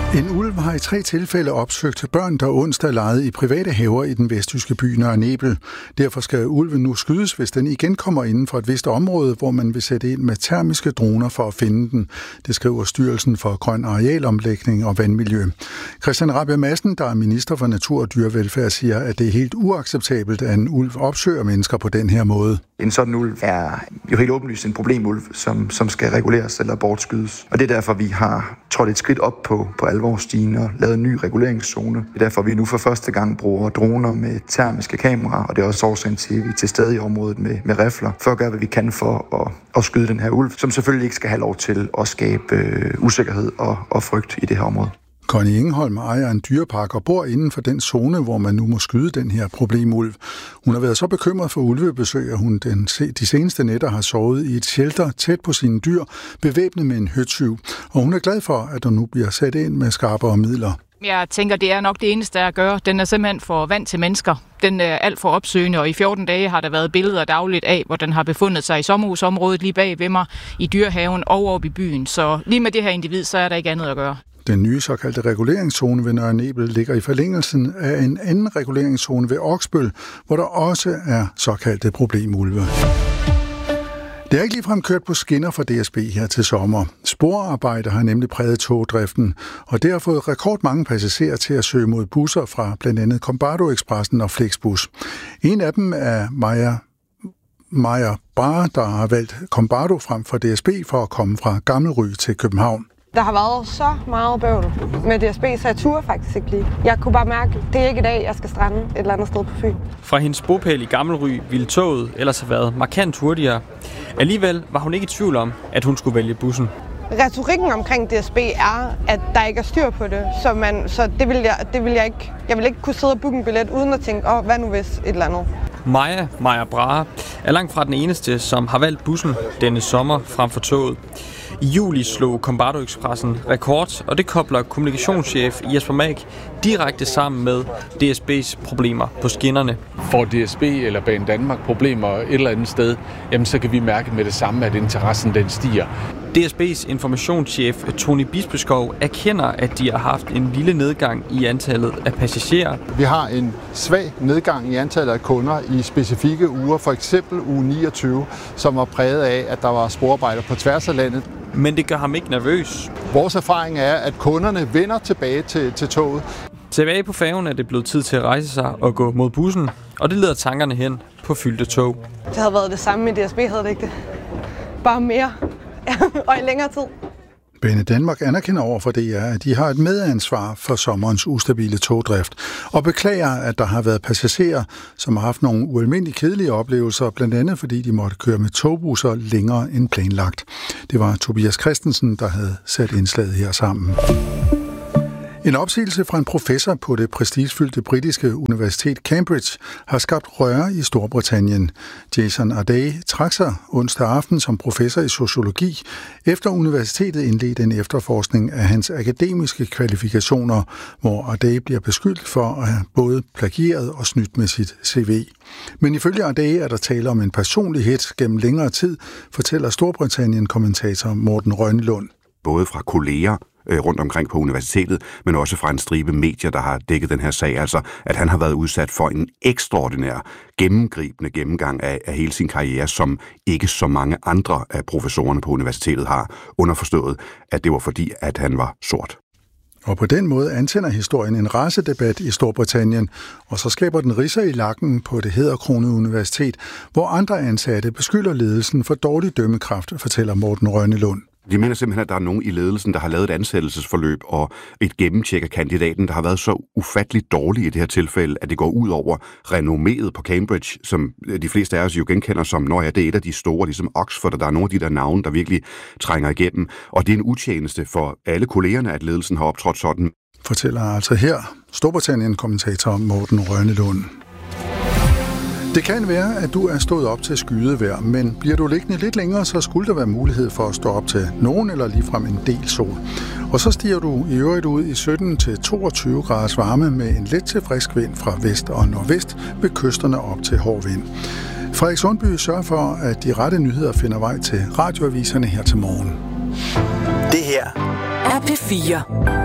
En ulv har i 3 tilfælde opsøgt børn, der onsdag legede i private haver i den vestjyske by Nørre Nebel. Derfor skal ulven nu skydes, hvis den igen kommer inden for et vist område, hvor man vil sætte ind med termiske droner for at finde den. Det skriver Styrelsen for Grøn Arealomlægning og Vandmiljø. Christian Rabjerg Madsen, der er minister for natur og dyrevelfærd, siger, at det er helt uacceptabelt, at en ulv opsøger mennesker på den her måde. En sådan ulv er jo helt åbenlyst en problemulv, som skal reguleres eller bortskydes. Og det er derfor, vi har trådt et skridt op på alvorsstigen og lavet en ny reguleringszone. Det er derfor, vi nu for første gang bruger droner med termiske kameraer, og det er også årsagen til, at vi er til stede i området med rifler, for at gøre, hvad vi kan for at skyde den her ulv, som selvfølgelig ikke skal have lov til at skabe usikkerhed og frygt i det her område. Connie Ingeholm ejer en dyrepark og bor inden for den zone, hvor man nu må skyde den her problemulv. Hun har været så bekymret for ulvebesøg, at hun de seneste nætter har sovet i et shelter tæt på sine dyr, bevæbnet med en høtyv. Og hun er glad for, at der nu bliver sat ind med skarpere midler. Jeg tænker, det er nok det eneste at gøre. Den er simpelthen for vant til mennesker. Den er alt for opsøgende, og i 14 dage har der været billeder dagligt af, hvor den har befundet sig i sommerhusområdet lige bag ved mig, i dyrehaven og oppe i byen. Så lige med det her individ, så er der ikke andet at gøre. Den nye såkaldte reguleringszone ved Nørre Nebel ligger i forlængelsen af en anden reguleringszone ved Oksbøl, hvor der også er såkaldte problemulve. Det er ikke ligefrem kørt på skinner for DSB her til sommer. Sporarbejde har nemlig præget togdriften, og det har fået rekordmange passagerer til at søge mod busser fra blandt andet Combardo Expressen og Flixbus. En af dem er Maja Brahe, der har valgt Combardo frem for DSB for at komme fra Gammelry til København. Der har været så meget bøvl med DSB, så jeg turde faktisk ikke lige. Jeg kunne bare mærke, at det er ikke i dag, jeg skal strande et eller andet sted på Fyn. Fra hendes bopæl i Gammelry ville toget ellers have været markant hurtigere. Alligevel var hun ikke i tvivl om, at hun skulle vælge bussen. Retorikken omkring DSB er, at der ikke er styr på det, så det vil jeg ikke. Jeg vil ikke kunne sidde og booke en billet uden at tænke, hvad nu hvis et eller andet. Maja Brahe er langt fra den eneste, som har valgt bussen denne sommer frem for toget. I juli slog Combardo Expressen rekord, og det kobler kommunikationschef Jesper Mag direkte sammen med DSB's problemer på skinnerne. Får DSB eller Banedanmark problemer et eller andet sted, jamen så kan vi mærke med det samme, at interessen den stiger. DSB's informationschef Tony Bispeskov erkender, at de har haft en lille nedgang i antallet af passagerer. Vi har en svag nedgang i antallet af kunder i specifikke uger, for eksempel uge 29, som var præget af, at der var sporarbejder på tværs af landet. Men det gør ham ikke nervøs. Vores erfaring er, at kunderne vender tilbage til toget. Tilbage på færgen er det blevet tid til at rejse sig og gå mod bussen, og det leder tankerne hen på fyldte tog. Det havde været det samme i DSB, havde det ikke det? Bare mere og i længere tid. Banedanmark anerkender over for DR, at de har et medansvar for sommerens ustabile togdrift, og beklager, at der har været passagerer, som har haft nogle ualmindeligt kedelige oplevelser, blandt andet fordi de måtte køre med togbusser længere end planlagt. Det var Tobias Christensen, der havde sat indslaget her sammen. En opsigelse fra en professor på det prestigefyldte britiske universitet Cambridge har skabt røre i Storbritannien. Jason Ardey trak sig onsdag aften som professor i sociologi, efter universitetet indledte en efterforskning af hans akademiske kvalifikationer, hvor Ardey bliver beskyldt for at have både plagieret og snydt med sit CV. Men ifølge Ardey er der tale om en personlig hit gennem længere tid, fortæller Storbritannien-kommentator Morten Rønnelund. Både fra kolleger rundt omkring på universitetet, men også fra en stribe medier, der har dækket den her sag, altså at han har været udsat for en ekstraordinær, gennemgribende gennemgang af hele sin karriere, som ikke så mange andre af professorerne på universitetet har, underforstået, at det var fordi, at han var sort. Og på den måde antænder historien en racedebat i Storbritannien, og så skaber den ridser i lakken på det hæderkronede universitet, hvor andre ansatte beskylder ledelsen for dårlig dømmekraft, fortæller Morten Rønnelund. De mener simpelthen, at der er nogen i ledelsen, der har lavet et ansættelsesforløb og et gennemtjek af kandidaten, der har været så ufatteligt dårlig i det her tilfælde, at det går ud over renomméet på Cambridge, som de fleste af os jo genkender som, når det er et af de store, ligesom Oxford, og der er nogle af de der navne, der virkelig trænger igennem. Og det er en utjeneste for alle kollegerne, at ledelsen har optrådt sådan. Fortæller altså her Storbritannien-kommentator Morten Rønnelund. Det kan være, at du er stået op til skydevejr, men bliver du liggende lidt længere, så skulle der være mulighed for at stå op til nogen eller ligefrem en del sol. Og så stiger du i øvrigt ud i 17-22 graders varme med en let til frisk vind fra vest og nordvest ved kysterne op til hård vind. Frederik Sundby sørger for, at de rette nyheder finder vej til radioaviserne her til morgen. Det her er P4.